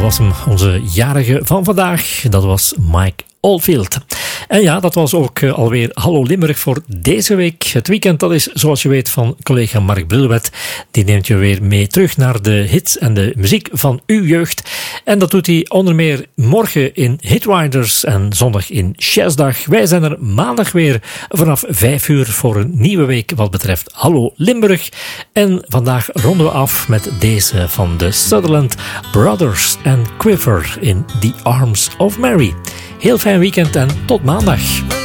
was hem, onze jarige van vandaag. Dat was Mike Oldfield. En ja, dat was ook alweer Hallo Limburg voor deze week. Het weekend, dat is zoals je weet van collega Mark Brilwet. Die neemt je weer mee terug naar de hits en de muziek van uw jeugd. En dat doet hij onder meer morgen in Hitriders en zondag in Jazzdag. Wij zijn er maandag weer vanaf 5 uur voor een nieuwe week wat betreft Hallo Limburg. En vandaag ronden we af met deze van de Sutherland Brothers en Quiver in The Arms of Mary. Heel fijn weekend en tot maandag.